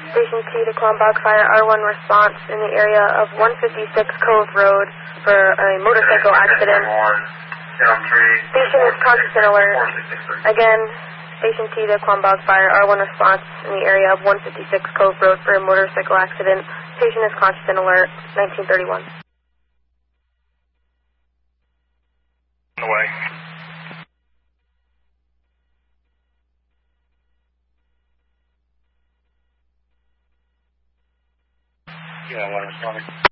Station T to Quambog Fire, R1 response in the area of 156 Cove Road for a motorcycle accident. Station is conscious and alert. Again, Station T to Quambog Fire, R1 response in the area of 156 Cove Road for a motorcycle accident. Station is conscious and alert, 1931. On the way. Yeah, 1 responding.